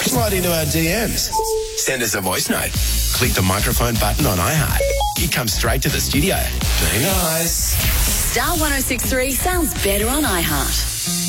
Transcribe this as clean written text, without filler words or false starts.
Slide into our DMs. Send us a voice note. Click the microphone button on iHeart. You come straight to the studio. Be nice. Star 106.3 sounds better on iHeart.